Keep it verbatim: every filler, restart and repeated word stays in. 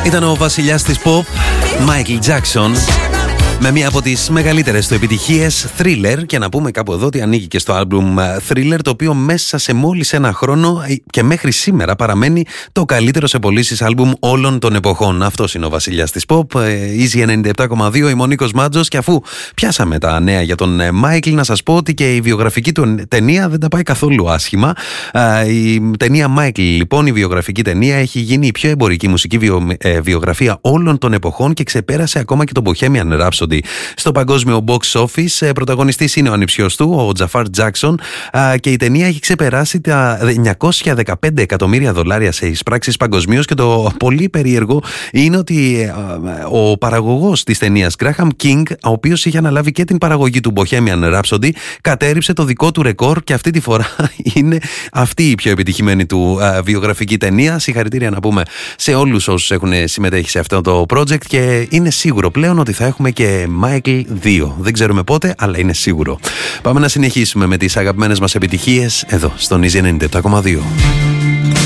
Ήταν ο βασιλιάς της pop, Michael Jackson, με μία από τις μεγαλύτερες του επιτυχίες, Thriller, και να πούμε κάπου εδώ ότι ανήκει και στο άλμπουμ Thriller, το οποίο μέσα σε μόλις ένα χρόνο και μέχρι σήμερα παραμένει το καλύτερο σε πωλήσεις άλμπουμ όλων των εποχών. Αυτός είναι ο βασιλιάς της pop, Easy ενενήντα επτά κόμμα δύο, είμαι ο Νίκος Μάτζος, και αφού πιάσαμε τα νέα για τον Michael, να σας πω ότι και η βιογραφική του ταινία δεν τα πάει καθόλου άσχημα. Η ταινία Michael, λοιπόν, η βιογραφική ταινία, έχει γίνει η πιο εμπορική μουσική βιο, ε, βιογραφία όλων των εποχών και ξεπέρασε ακόμα και τον Bohemian Rhapsody στο παγκόσμιο box office. Πρωταγωνιστής είναι ο ανιψιός του, ο Τζαφάρ Τζάκσον, και η ταινία έχει ξεπεράσει τα εννιακόσια δεκαπέντε εκατομμύρια δολάρια σε εισπράξεις παγκοσμίως, και το πολύ περίεργο είναι ότι ο παραγωγός της ταινίας, Graham King, ο οποίος είχε αναλάβει και την παραγωγή του Bohemian Rhapsody, κατέρριψε το δικό του ρεκόρ, και αυτή τη φορά είναι αυτή η πιο επιτυχημένη του βιογραφική ταινία. Συγχαρητήρια να πούμε σε όλους όσους έχουν συμμετέχει σε αυτό το project, και είναι σίγουρο πλέον ότι θα έχουμε και Michael δύο. Δεν ξέρουμε πότε, αλλά είναι σίγουρο. Πάμε να συνεχίσουμε με τις αγαπημένες μας επιτυχίες εδώ στον Easy ενενήντα επτά κόμμα δύο.